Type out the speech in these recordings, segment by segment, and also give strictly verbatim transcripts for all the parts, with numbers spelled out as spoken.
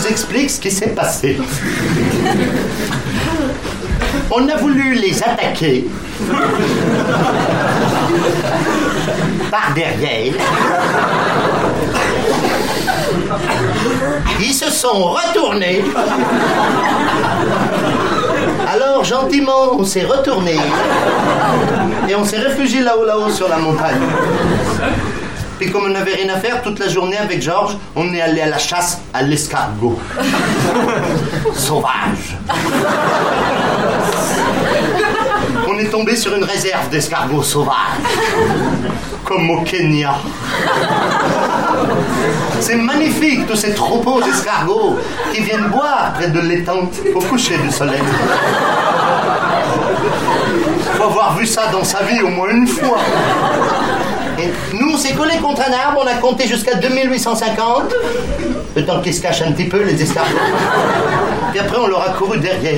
vous explique ce qui s'est passé. On a voulu les attaquer par derrière. Ils se sont retournés. Alors, gentiment, on s'est retourné et on s'est réfugié là-haut, là-haut, sur la montagne. Puis comme on n'avait rien à faire, toute la journée avec Georges, on est allé à la chasse à l'escargot. Sauvage. On est tombé sur une réserve d'escargots sauvages. Comme au Kenya. C'est magnifique, tous ces troupeaux d'escargots qui viennent boire près de l'étang au coucher du soleil. Faut avoir vu ça dans sa vie au moins une fois. Et nous, on s'est collés contre un arbre, on a compté jusqu'à deux mille huit cent cinquante, le temps qu'ils se cachent un petit peu, les escargots. Puis après, on leur a couru derrière.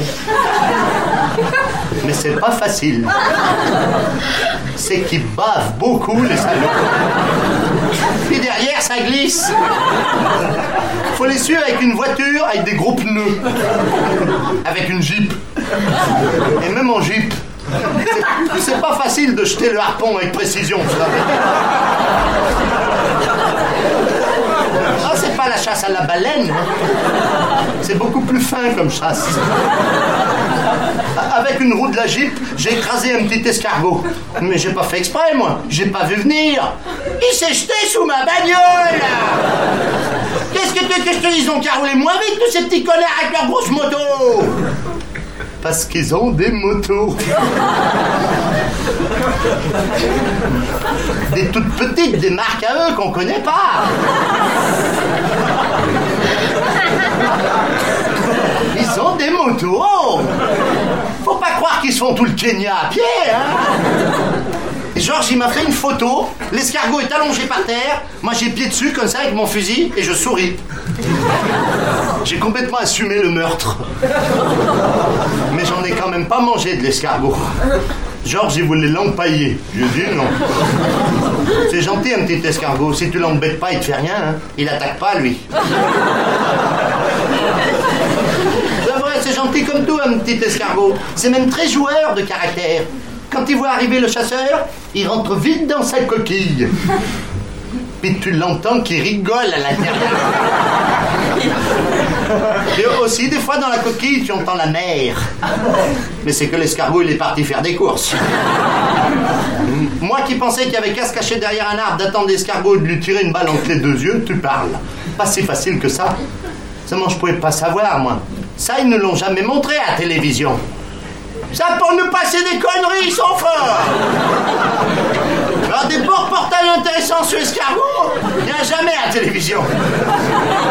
Mais c'est pas facile. C'est qu'ils bavent beaucoup, les salauds. Puis derrière, ça glisse. Faut les suivre avec une voiture, avec des gros pneus. Avec une Jeep. Et même en Jeep. C'est, c'est pas facile de jeter le harpon avec précision, vous savez. Ah, c'est pas la chasse à la baleine. C'est beaucoup plus fin comme chasse. Avec une roue de la Jeep, j'ai écrasé un petit escargot. Mais j'ai pas fait exprès, moi. J'ai pas vu venir. Il s'est jeté sous ma bagnole. Qu'est-ce que tu veux que je te dise? Ils ont qu'à rouler moins vite, tous ces petits connards avec leurs grosses motos. Parce qu'ils ont des motos. Des toutes petites, des marques à eux qu'on connaît pas. Ils ont des motos. Faut pas croire qu'ils se font tout le Kenya à pied, hein. Georges, il m'a fait une photo. L'escargot est allongé par terre. Moi, j'ai pied dessus, comme ça, avec mon fusil, et je souris. J'ai complètement assumé le meurtre. Mais j'en ai quand même pas mangé de l'escargot. Georges, il voulait l'empailler. Je lui ai dit non. C'est gentil, un petit escargot. Si tu l'embêtes pas, il te fait rien, hein. Il attaque pas, lui. C'est vrai, c'est gentil comme tout, un petit escargot. C'est même très joueur de caractère. Quand il voit arriver le chasseur, il rentre vite dans sa coquille. Puis tu l'entends qui rigole à l'intérieur. Et aussi, des fois, dans la coquille, tu entends la mer. Mais c'est que l'escargot, il est parti faire des courses. Moi qui pensais qu'il y avait qu'à se cacher derrière un arbre, d'attendre l'escargot et de lui tirer une balle entre les deux yeux, tu parles. Pas si facile que ça. Seulement, je pouvais pas savoir, moi. Ça, ils ne l'ont jamais montré à la télévision. Ça, pour nous passer des conneries, ils sont forts. Alors, des beaux reportages intéressants sur l'escargot, il n'y en a jamais à la télévision.